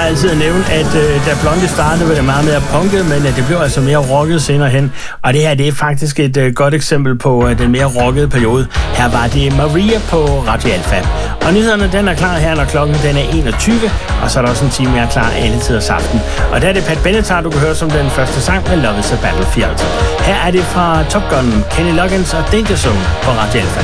plejer altid at nævne, at da Blondie startede, var det meget mere punket, men det blev altså mere rocket senere hen. Og det her, det er faktisk et godt eksempel på den mere rockede periode. Her var det Maria på Radio Alfa. Og nyhederne, den er klar her, når klokken den er 21, og så er der også en time mere klar alle tiders aften. Og der er det Pat Benatar, du kan høre som den første sang med Love is a Battlefield. Her er det fra Top Gun, Kenny Loggins og Danger Zone på Radio Alfa.